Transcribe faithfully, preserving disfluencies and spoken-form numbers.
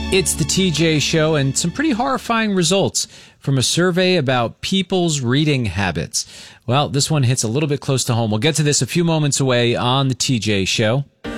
It's the T J Show, and some pretty horrifying results from a survey about people's reading habits. Well, this one hits a little bit close to home. We'll get to this a few moments away on the T J Show.